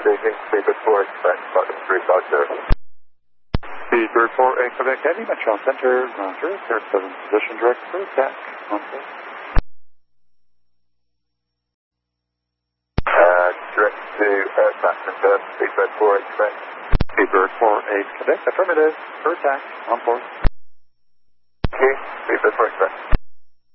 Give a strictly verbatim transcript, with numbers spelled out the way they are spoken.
station, Speedbird four, expect Button three five zero. Speedbird four, eight, Quebec Heavy, Metro Center, Roger, Air seven, position direct for attack, on four. Uh, direct to aircraft confirmed, Speedbird four, expect. Speedbird four, eight, Quebec, affirmative, for attack, on four. Okay, Speedbird four, expect.